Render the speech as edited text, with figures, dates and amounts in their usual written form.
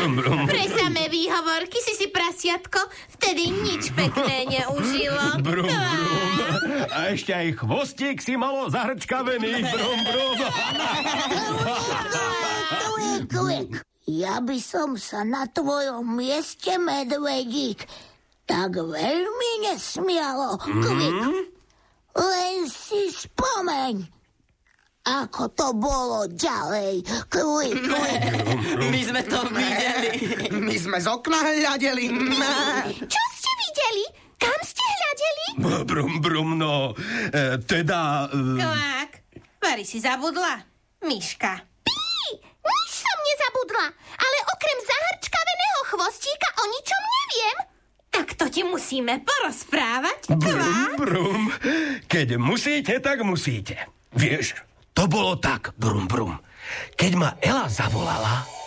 Brum, brum. Pre samé výhovorky si prasiatko vtedy nič pekné neužilo. Brum, brum. A ešte aj chvostík si malo zahrčkavený. Brum, brum. Kvik, ja by som sa na tvojom mieste, medvedík, tak veľmi nesmialo. Kvik, len si spomeň, ako to bolo ďalej. Kvik, kvik. My sme to videli. My sme z okna hľadeli. Čo ste videli? Kam ste hľadeli? Brum, brum, no. Kvák, Vary si zabudla? Myška. Nič som nezabudla, ale okrem zahrčkaveného chvostíka o ničom neviem. Tak to ti musíme porozprávať, Kvák. Brum. Keď musíte, tak musíte. Vieš, to bolo tak, brum, brum. Keď ma Ela zavolala,